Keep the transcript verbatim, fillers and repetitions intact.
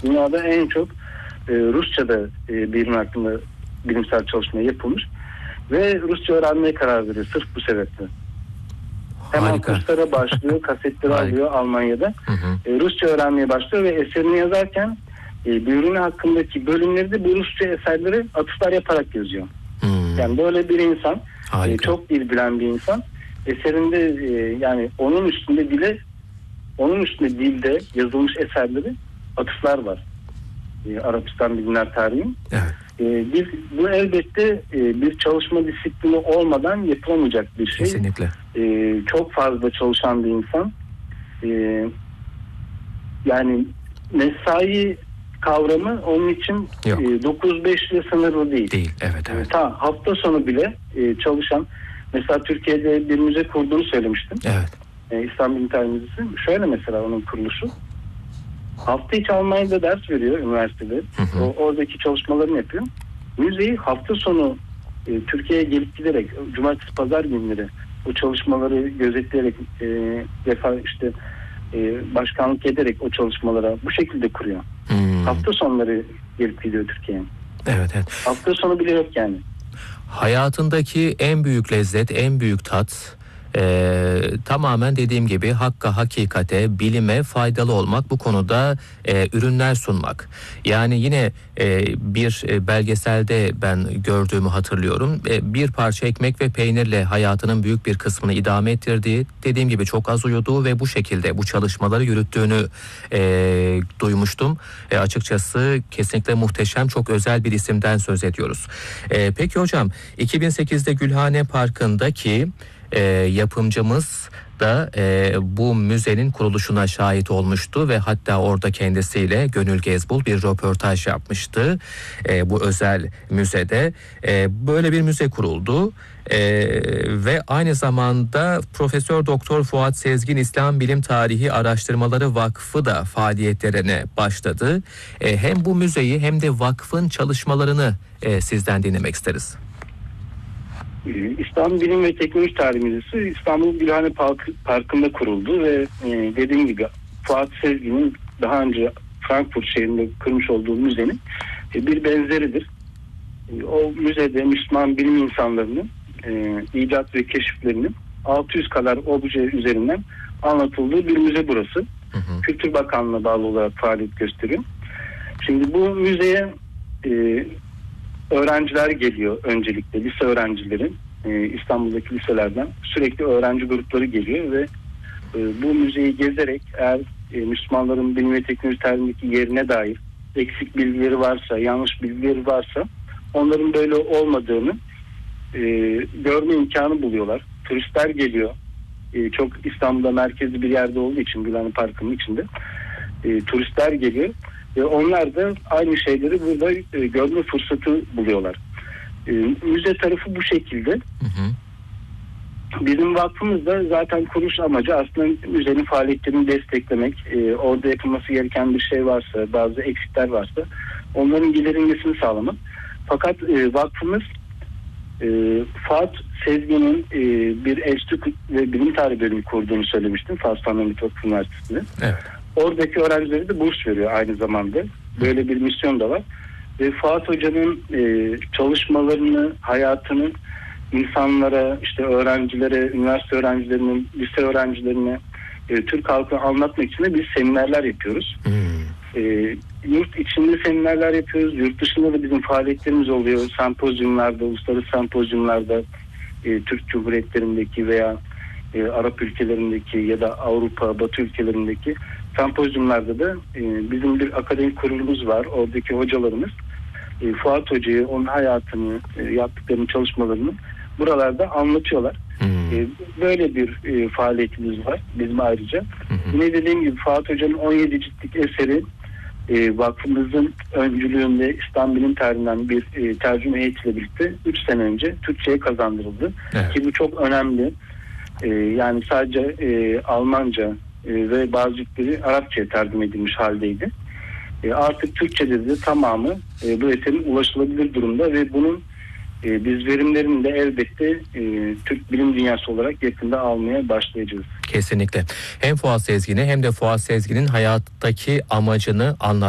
Evet. Dünyada en çok e, Rusça'da e, bilim hakkında bilimsel çalışma yapılmış ve Rusça öğrenmeye karar veriyor sırf bu sebeple. Hemen Harika. kurslara başlıyor, kasetleri Harika. alıyor Almanya'da. Hı hı. E, Rusça öğrenmeye başlıyor ve eserini yazarken e, bir ürün hakkındaki bölümleri de bu Rusça eserleri atıflar yaparak yazıyor. Hmm. Yani böyle bir insan, e, Harika. çok dil bilen bir insan, eserinde e, yani onun üstünde dile, onun üstünde dilde yazılmış eserleri atıflar var. E, Arapistan Bilimler Tarihi. Evet. E, bir, bu elbette e, bir çalışma disiplini olmadan yapılamayacak bir şey. Kesinlikle. E, çok fazla çalışan bir insan. E, yani mesai kavramı onun için e, dokuz beş ile sınırlı değil. Değil. Evet, evet. Ta hafta sonu bile e, çalışan, mesela Türkiye'de bir müze kurduğunu söylemiştim. Evet. E, İstanbul İnternet Müzesi. Şöyle mesela onun kuruluşu. Hafta içi Almanya'da ders veriyor üniversitede. Hı hı. O, oradaki çalışmalarını yapıyor. Müzeyi hafta sonu e, Türkiye'ye gelip giderek cumartesi pazar günleri o çalışmaları gözetleyerek e, defa işte e, başkanlık ederek o çalışmalara bu şekilde kuruyor. Hmm. Hafta sonları gelip gidiyor Türkiye'ye. Evet, evet. Hafta sonu bile yok yani. Hayatındaki en büyük lezzet, en büyük tat e, tamamen dediğim gibi hakka, hakikate, bilime faydalı olmak, bu konuda e, ürünler sunmak. Yani yine e, bir e, belgeselde ben gördüğümü hatırlıyorum. E, bir parça ekmek ve peynirle hayatının büyük bir kısmını idame ettirdiği, dediğim gibi çok az uyuduğu ve bu şekilde bu çalışmaları yürüttüğünü e, duymuştum. E, açıkçası kesinlikle muhteşem, çok özel bir isimden söz ediyoruz. E, peki hocam, iki bin sekizde Gülhane Parkı'ndaki e, yapımcımız da e, bu müzenin kuruluşuna şahit olmuştu ve hatta orada kendisiyle Gönül Gezbul bir röportaj yapmıştı. E, bu özel müzede e, böyle bir müze kuruldu. Ee, ve aynı zamanda Profesör Doktor Fuat Sezgin İslam Bilim Tarihi Araştırmaları Vakfı da faaliyetlerine başladı. Ee, hem bu müzeyi hem de vakfın çalışmalarını e, sizden dinlemek isteriz. İstanbul Bilim ve Teknoloji Tarihi Müzesi İstanbul Gülhane Parkı, Parkı'nda kuruldu ve e, dediğim gibi Fuat Sezgin'in daha önce Frankfurt şehrinde kurmuş olduğu müzenin e, bir benzeridir. E, o müzede Müslüman bilim insanlarının e, icat ve keşiflerinin altı yüz kadar obje üzerinden anlatıldığı bir müze burası. Hı hı. Kültür Bakanlığı'na bağlı olarak faaliyet gösteriyor. Şimdi bu müzeye e, öğrenciler geliyor öncelikle, lise öğrencileri, e, İstanbul'daki liselerden sürekli öğrenci grupları geliyor ve e, bu müzeyi gezerek eğer e, Müslümanların bilim ve teknoloji tarihindeki yerine dair eksik bilgileri varsa, yanlış bilgileri varsa onların böyle olmadığını e, görme imkanı buluyorlar. Turistler geliyor. E, çok İstanbul'da merkezli bir yerde olduğu için Gülhane Parkı'nın içinde e, turistler geliyor. Ve onlar da aynı şeyleri burada e, görme fırsatı buluyorlar. E, müze tarafı bu şekilde. Hı hı. Bizim vakfımız da zaten kuruluş amacı aslında müzenin faaliyetlerini desteklemek. E, orada yapılması gereken bir şey varsa, bazı eksikler varsa onların giderilmesini sağlamak. Fakat e, vakfımız e, Fuat Sezgin'in e, bir enstitü ve bilim tarihi bölümü kurduğunu söylemiştim. Fatih Sultan Mehmet Vakfı Üniversitesi'nde. Evet. Oradaki öğrencilere de burs veriyor aynı zamanda. Böyle bir misyon da var. Ve Fuat Hoca'nın e, çalışmalarını, hayatını insanlara, işte öğrencilere, üniversite öğrencilerine, lise öğrencilerine, e, Türk halkına anlatmak için de biz seminerler yapıyoruz. Hmm. E, yurt içinde seminerler yapıyoruz. Yurt dışında da bizim faaliyetlerimiz oluyor. Sempozyumlarda, uluslararası sempozyumlarda e, Türk Cumhuriyetlerindeki veya e, Arap ülkelerindeki ya da Avrupa, Batı ülkelerindeki sempozyumlarda da e, bizim bir akademik kurulumuz var. Oradaki hocalarımız e, Fuat Hoca'yı, onun hayatını, e, yaptıklarının çalışmalarını buralarda anlatıyorlar. Hmm. E, böyle bir e, faaliyetimiz var bizim ayrıca. Hmm. Yine dediğim gibi Fuat Hoca'nın on yedi ciltlik eseri e, vakfımızın öncülüğünde İstanbul Bilim Tarihi'nden bir e, tercüme heyetiyle birlikte üç sene önce Türkçe'ye kazandırıldı. Evet. Ki bu çok önemli. E, yani sadece e, Almanca ve bazı ciltleri Arapça'ya tercüme edilmiş haldeydi. E, artık Türkçe'de de tamamı e, bu eserin ulaşılabilir durumda ve bunun e, biz verimlerini de elbette e, Türk bilim dünyası olarak yakında almaya başlayacağız. Kesinlikle. Hem Fuat Sezgin'i hem de Fuat Sezgin'in hayattaki amacını anlat.